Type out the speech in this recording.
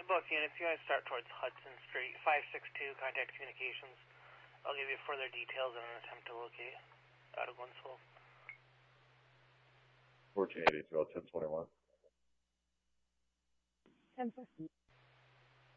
Both units, you guys start towards Hudson Street, 562, contact communications. I'll give you further details in an attempt to locate out of Winslow. 1480 throughout 1021. 1050.